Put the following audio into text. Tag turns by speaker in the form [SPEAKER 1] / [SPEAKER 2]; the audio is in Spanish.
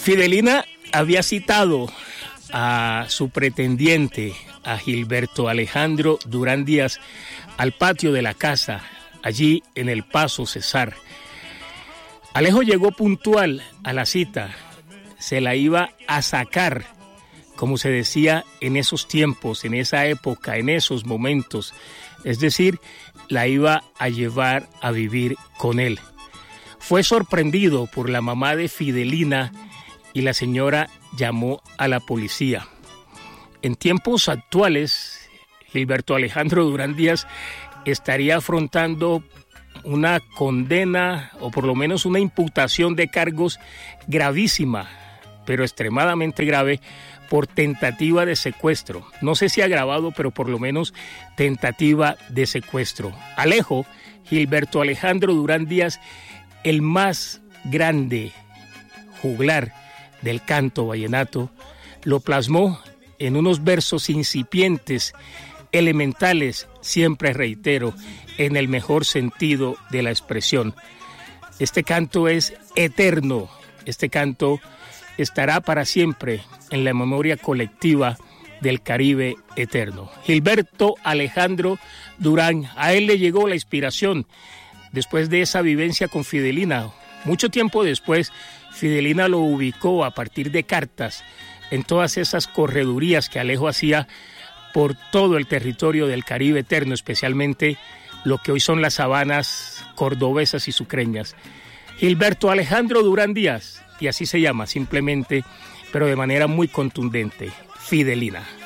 [SPEAKER 1] Fidelina había citado a su pretendiente, a Gilberto Alejandro Durán Díaz, al patio de la casa, allí en el Paso Cesar. Alejo llegó puntual a la cita, se la iba a sacar, como se decía en esos tiempos, en esa época, en esos momentos, es decir, la iba a llevar a vivir con él. Fue sorprendido por la mamá de Fidelina y la señora llamó a la policía. En tiempos actuales, Gilberto Alejandro Durán Díaz estaría afrontando una condena o por lo menos una imputación de cargos gravísima, pero extremadamente grave, por tentativa de secuestro. No sé si agravado, pero por lo menos tentativa de secuestro. Alejo, Gilberto Alejandro Durán Díaz, el más grande juglar del canto vallenato, lo plasmó en unos versos incipientes, elementales, siempre reitero, en el mejor sentido de la expresión. Este canto es eterno, este canto estará para siempre en la memoria colectiva del Caribe eterno. Gilberto Alejandro Durán, a él le llegó la inspiración después de esa vivencia con Fidelina. Mucho tiempo después, Fidelina lo ubicó a partir de cartas en todas esas corredurías que Alejo hacía por todo el territorio del Caribe eterno, especialmente lo que hoy son las sabanas cordobesas y sucreñas. Gilberto Alejandro Durán Díaz, y así se llama simplemente, pero de manera muy contundente, Fidelina.